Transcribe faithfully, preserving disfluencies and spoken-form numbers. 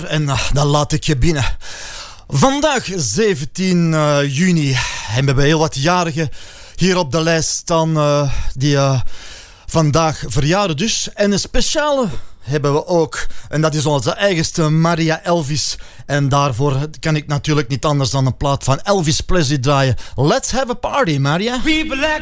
En uh, dan laat ik je binnen. Vandaag zeventien juni hebben we heel wat jarigen hier op de lijst staan uh, die uh, vandaag verjaren dus. En een speciale hebben we ook. En dat is onze eigenste Maria Elvis. En daarvoor kan ik natuurlijk niet anders dan een plaat van Elvis Presley draaien. Let's have a party, Maria. People act